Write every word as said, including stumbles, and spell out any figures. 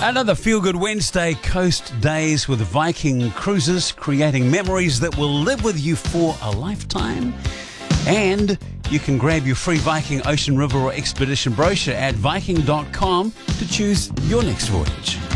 Another feel-good Wednesday, Coast Days with Viking Cruises, creating memories that will live with you for a lifetime. And you can grab your free Viking Ocean River or Expedition brochure at viking dot com to choose your next voyage.